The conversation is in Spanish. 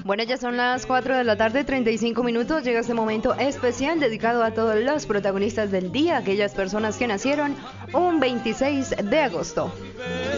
Bueno, ya son las 4 de la tarde, 35 minutos. Llega este momento especial dedicado a todos los protagonistas del día, aquellas personas que nacieron un 26 de agosto.